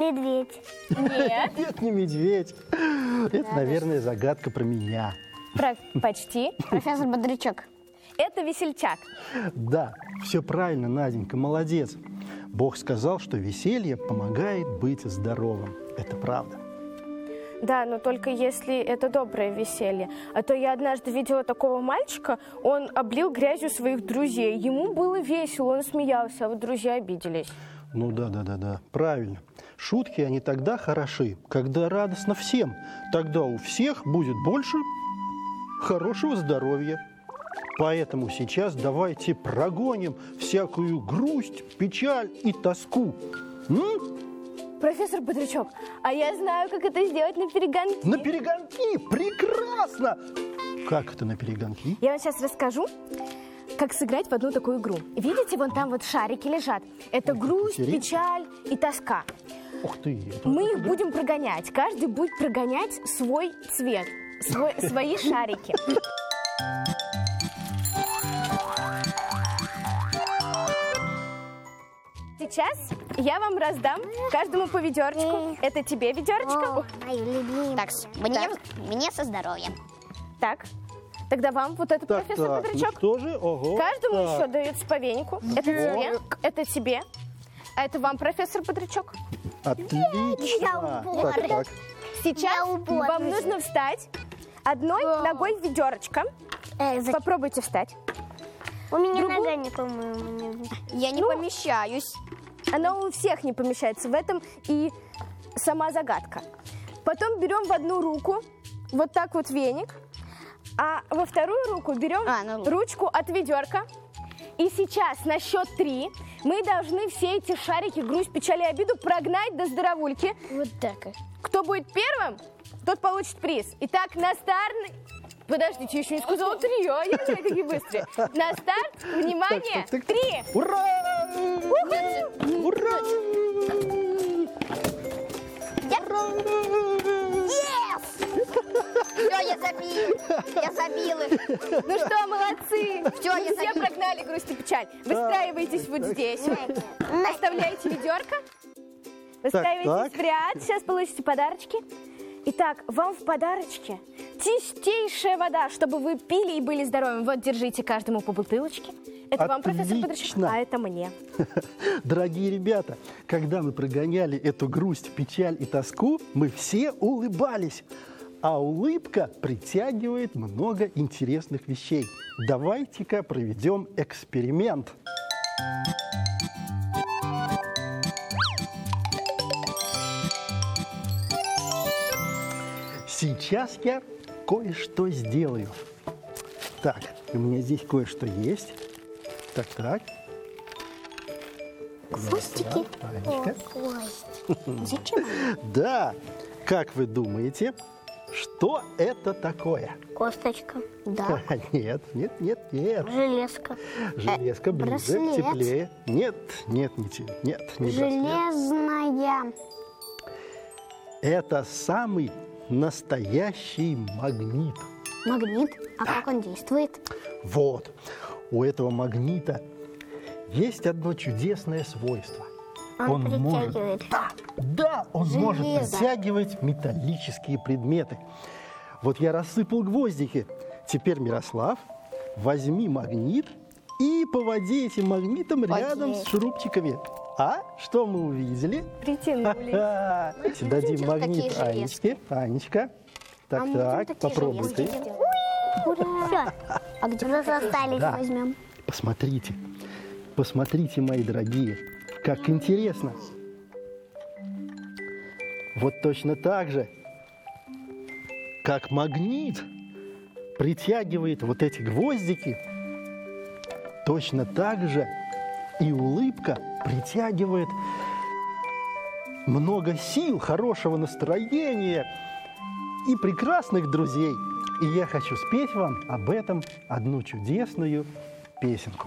медведь. Нет. Нет, не медведь. Это, наверное, загадка про меня. Почти. Профессор Бодрячок. Это весельчак. Да, все правильно, Наденька, молодец. Бог сказал, что веселье помогает быть здоровым. Это правда. Да, но только если это доброе веселье. А то я однажды видела такого мальчика, он облил грязью своих друзей. Ему было весело, он смеялся, а вот друзья обиделись. Ну да, правильно. Шутки, они тогда хороши, когда радостно всем. Тогда у всех будет больше хорошего здоровья. Поэтому сейчас давайте прогоним всякую грусть, печаль и тоску. Профессор Бодрячок, а я знаю, как это сделать на перегонки. На перегонки? Прекрасно! Как это на перегонки? Я вам сейчас расскажу, как сыграть в одну такую игру. Видите, вон там вот шарики лежат. Это грусть, печаль и тоска. Ух ты! Мы их будем прогонять. Каждый будет прогонять свой цвет, свои шарики. Сейчас я вам раздам каждому по ведерочку. Это тебе ведерочко. Мою любимую. Так, мне со здоровьем. Так, тогда вам вот это, профессор Бодрячок. Ну что же? Ого. Каждому так. еще дается по венику. Это тебе, это тебе. А это вам, профессор Бодрячок. Отлично. Так. Сейчас вам нужно встать одной ногой в ведерочко. Попробуйте встать. У меня нога не, по-моему, Я не помещаюсь. Она у всех не помещается. В этом и сама загадка. Потом берем в одну руку вот так вот веник, а во вторую руку берем ручку от ведерка. И сейчас на счет 3 мы должны все эти шарики, грусть, печаль и обиду прогнать до здоровульки. Вот так. Кто будет первым, тот получит приз. Итак, на старт... Подождите, еще не сказала 3, а я какие быстрые. На старт, внимание, 3. Ура! Ура! Все, я забила. Ну что, молодцы. Все прогнали грусть и печаль. Выстраивайтесь вот здесь. Оставляете ведерко. Выстраивайтесь в ряд. Сейчас получите подарочки. Итак, вам в подарочке чистейшая вода, чтобы вы пили и были здоровыми. Вот, держите каждому по бутылочке. Это вам, профессор Бодрячок, а это мне. Дорогие ребята, когда мы прогоняли эту грусть, печаль и тоску, мы все улыбались. А улыбка притягивает много интересных вещей. Давайте-ка проведем эксперимент. Сейчас я кое-что сделаю. Так, у меня здесь кое-что есть. Так. Хвостики. Зачем? Да, как вы думаете, что это такое? Косточка. Да. Нет. Железка. Железка ближе, браслет. теплее. Нет, не браслет. Железная. Это самый настоящий магнит. Магнит? А как он действует? Вот, у этого магнита есть одно чудесное свойство. Он притягивает. Он может притягивать металлические предметы. Вот я рассыпал гвоздики. Теперь, Мирослав, возьми магнит и поводи этим магнитом рядом с шурупчиками. А что мы увидели? Притянули. Дадим магнит Анечке. Анечка. Так, попробуй ты. Ура! А где мы остались? Возьмем. Посмотрите, мои дорогие, как интересно. Вот точно так же, как магнит притягивает вот эти гвоздики, точно так же и улыбка притягивает много сил, хорошего настроения и прекрасных друзей. И я хочу спеть вам об этом одну чудесную песенку.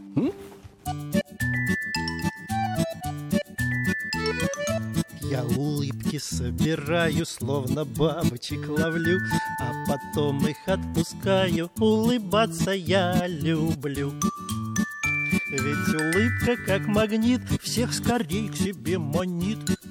Я улыбки собираю, словно бабочек ловлю, а потом их отпускаю, улыбаться я люблю. Ведь улыбка, как магнит, всех скорей к себе манит.